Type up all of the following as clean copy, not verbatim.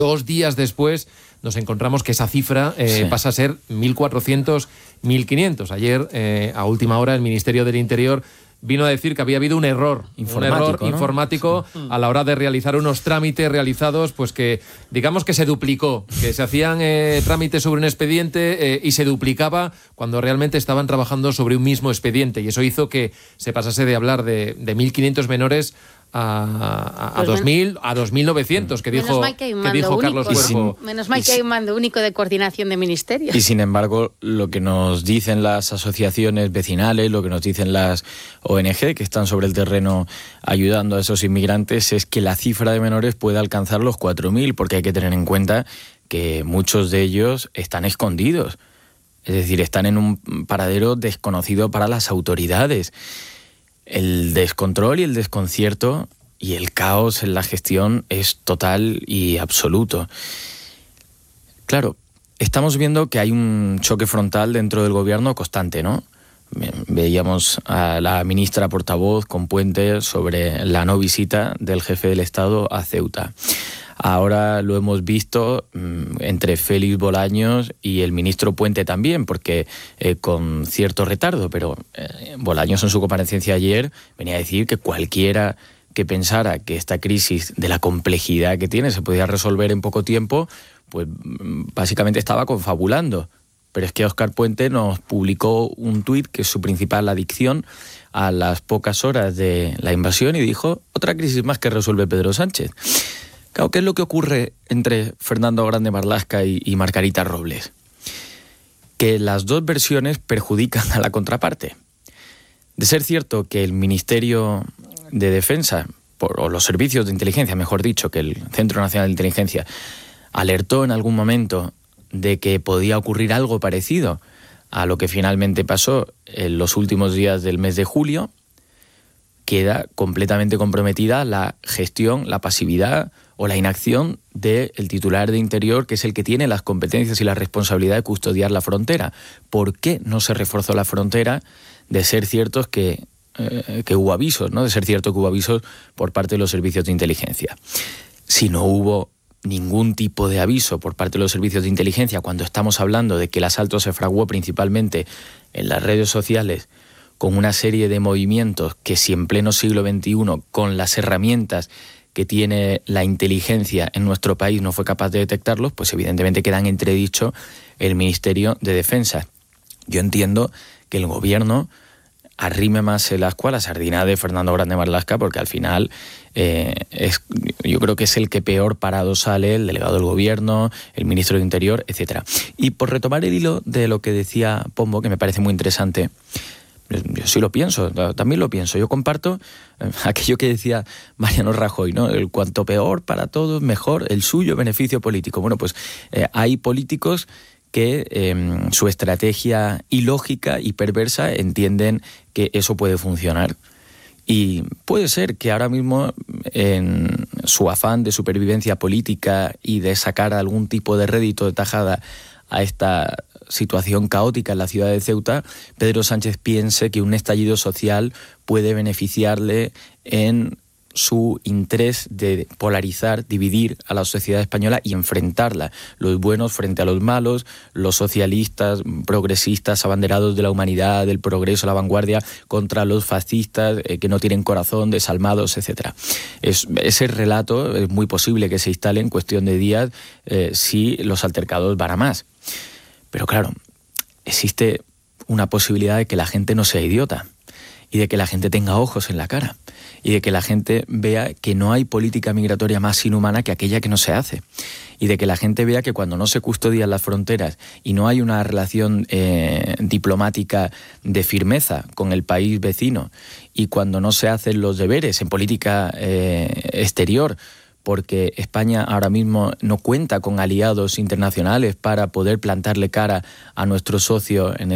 2 días después nos encontramos que esa cifra pasa a ser 1.400, 1.500. Ayer, a última hora, el Ministerio del Interior vino a decir que había habido un error informático a la hora de realizar unos trámites realizados, pues que digamos que se duplicó, que se hacían trámites sobre un expediente y se duplicaba cuando realmente estaban trabajando sobre un mismo expediente, y eso hizo que se pasase de hablar de 1.500 menores a 2.000, a 2.900, que dijo Carlos Cuervo. Menos mal que hay un mando único de coordinación de ministerios. Y sin embargo, lo que nos dicen las asociaciones vecinales, lo que nos dicen las ONG que están sobre el terreno ayudando a esos inmigrantes, es que la cifra de menores puede alcanzar los 4.000, porque hay que tener en cuenta que muchos de ellos están escondidos. Es decir, están en un paradero desconocido para las autoridades. El descontrol y el desconcierto y el caos en la gestión es total y absoluto. Claro, estamos viendo que hay un choque frontal dentro del gobierno constante, ¿no? Veíamos a la ministra portavoz con Puente sobre la no visita del jefe del Estado a Ceuta. Ahora lo hemos visto entre Félix Bolaños y el ministro Puente también, porque con cierto retardo, pero Bolaños en su comparecencia ayer venía a decir que cualquiera que pensara que esta crisis, de la complejidad que tiene, se podía resolver en poco tiempo, pues básicamente estaba confabulando. Pero es que Óscar Puente nos publicó un tuit, que es su principal adicción, a las pocas horas de la invasión, y dijo: otra crisis más que resuelve Pedro Sánchez. Claro, ¿qué es lo que ocurre entre Fernando Grande Marlaska y Margarita Robles? Que las dos versiones perjudican a la contraparte. De ser cierto que el Ministerio de Defensa, o los servicios de inteligencia, mejor dicho, que el Centro Nacional de Inteligencia, alertó en algún momento de que podía ocurrir algo parecido a lo que finalmente pasó en los últimos días del mes de julio, queda completamente comprometida la gestión, la pasividad o la inacción del titular de Interior, que es el que tiene las competencias y la responsabilidad de custodiar la frontera. ¿Por qué no se reforzó la frontera? De ser ciertos que hubo avisos, ¿no? De ser cierto que hubo avisos por parte de los servicios de inteligencia. Si no hubo ningún tipo de aviso por parte de los servicios de inteligencia, cuando estamos hablando de que el asalto se fraguó principalmente en las redes sociales, con una serie de movimientos que, si en pleno siglo XXI, con las herramientas que tiene la inteligencia en nuestro país, no fue capaz de detectarlos, pues evidentemente queda en entredicho el Ministerio de Defensa. Yo entiendo que el gobierno arrime más el ascua a la sardina de Fernando Grande Marlaska, porque al final yo creo que es el que peor parado sale, el delegado del gobierno, el ministro de Interior, etcétera. Y por retomar el hilo de lo que decía Pombo, que me parece muy interesante, yo sí lo pienso, también lo pienso. Yo comparto aquello que decía Mariano Rajoy, ¿no? El cuanto peor para todos, mejor el suyo beneficio político. Bueno, pues hay políticos que su estrategia ilógica y perversa entienden que eso puede funcionar. Y puede ser que ahora mismo, en su afán de supervivencia política y de sacar algún tipo de rédito de tajada a esta situación caótica en la ciudad de Ceuta, Pedro Sánchez piense que un estallido social puede beneficiarle en su interés de polarizar, dividir a la sociedad española y enfrentarla. Los buenos frente a los malos, los socialistas, progresistas, abanderados de la humanidad, del progreso, la vanguardia, contra los fascistas que no tienen corazón, desalmados, etc. Ese relato es muy posible que se instale en cuestión de días si los altercados van a más. Pero claro, existe una posibilidad de que la gente no sea idiota y de que la gente tenga ojos en la cara y de que la gente vea que no hay política migratoria más inhumana que aquella que no se hace, y de que la gente vea que cuando no se custodian las fronteras y no hay una relación diplomática de firmeza con el país vecino, y cuando no se hacen los deberes en política exterior, porque España ahora mismo no cuenta con aliados internacionales para poder plantarle cara a nuestro socio en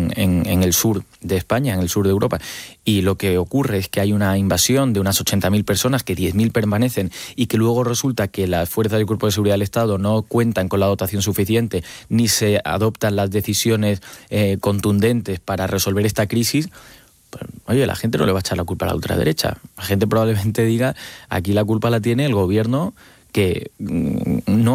el sur de España, en el sur de Europa. Y lo que ocurre es que hay una invasión de unas 80.000 personas, que 10.000 permanecen, y que luego resulta que las fuerzas del Cuerpo de Seguridad del Estado no cuentan con la dotación suficiente, ni se adoptan las decisiones contundentes para resolver esta crisis. Pues, oye, la gente no le va a echar la culpa a la ultraderecha. La gente probablemente diga, aquí la culpa la tiene el gobierno, que no